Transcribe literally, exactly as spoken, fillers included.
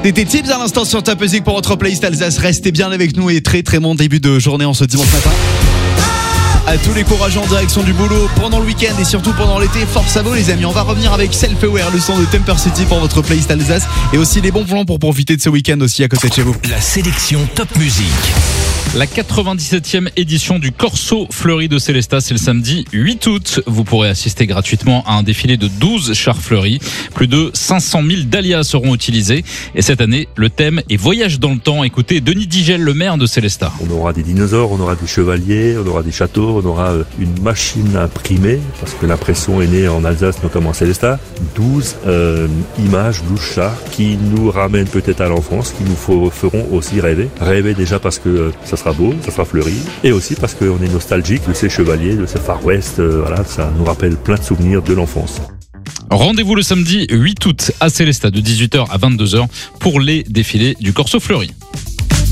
C'était Tips à l'instant sur Top Music pour votre playlist Alsace. Restez bien avec nous et très très bon début de journée en ce dimanche matin. À tous les courageux en direction du boulot pendant le week-end et surtout pendant l'été, force à vous les amis. On va revenir avec Self Aware, le son de Temper City pour votre playlist Alsace et aussi les bons plans pour profiter de ce week-end aussi à côté de chez vous. La sélection Top Music. La quatre-vingt-dix-septième édition du Corso Fleuri de Célestat, c'est le samedi huit août. Vous pourrez assister gratuitement à un défilé de douze chars fleuris. Plus de cinq cent mille dahlias seront utilisés. Et cette année, le thème est voyage dans le temps. Écoutez Denis Digel, le maire de Célestat. On aura des dinosaures, on aura des chevaliers, on aura des châteaux, on aura une machine à imprimer, parce que l'impression est née en Alsace, notamment à Célestat. douze euh, images, douze chars qui nous ramènent peut-être à l'enfance, qui nous faut, feront aussi rêver. Rêver déjà parce que euh, ça sera beau, ça sera fleuri, et aussi parce qu'on est nostalgique de ces chevaliers, de ce Far West, euh, voilà, ça nous rappelle plein de souvenirs de l'enfance. Rendez-vous le samedi huit août à Célestat de dix-huit heures à vingt-deux heures pour les défilés du Corso Fleuri.